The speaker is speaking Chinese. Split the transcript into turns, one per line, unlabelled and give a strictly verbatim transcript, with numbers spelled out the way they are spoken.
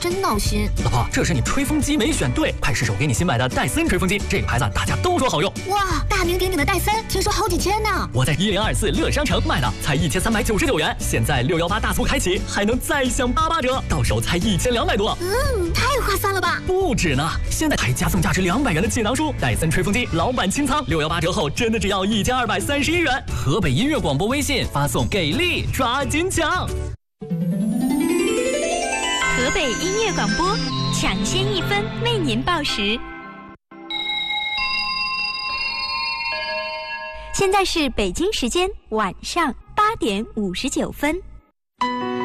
真闹心。
老婆，这是你吹风机没选对，快试试我给你新买的戴森吹风机，这个牌子大家都说好用。
哇，大名鼎鼎的戴森，听说好几千呢。
我在一零二四乐商城买的，才一千三百九十九元，现在六幺八大促开启，还能再享八八折，到手才一千两百多。
嗯，太划算了吧！
不止呢，现在还加送价值两百元的锦囊书，戴森吹风机老板清仓，六幺八折后真的只要一千二百三十一元。河北音乐广播微信发送给力，抓紧抢！
河北音乐广播，抢先一分为您报时。现在是北京时间晚上八点五十九分。